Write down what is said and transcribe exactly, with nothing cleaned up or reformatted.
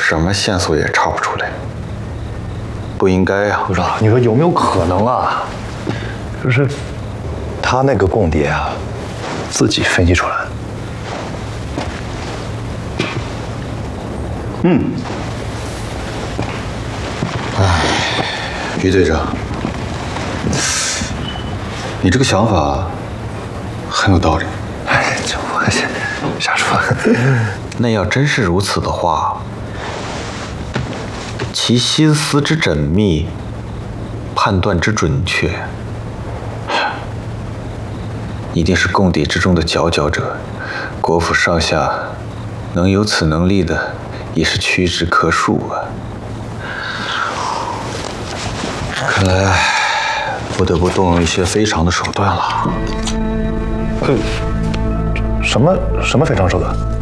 什么线索也查不出来，不应该呀。 部长，你说有没有可能啊？就是他那个共谍啊，自己分析出来的。嗯。 哎，于队长，你这个想法很有道理。 哎，这我瞎说。 那要真是如此的话，其心思之缜密，判断之准确，一定是共谍之中的佼佼者。国府上下能有此能力的，也是屈指可数啊。看来不得不动用一些非常的手段了。 呃，什么什么非常手段？